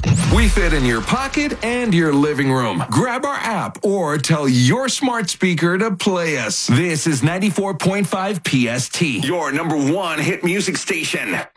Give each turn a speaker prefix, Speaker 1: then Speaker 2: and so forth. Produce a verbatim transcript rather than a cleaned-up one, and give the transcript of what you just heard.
Speaker 1: We fit in your pocket and your living room. Grab our app or tell your smart speaker to play us. This is ninety-four point five P S T, your number one hit music station.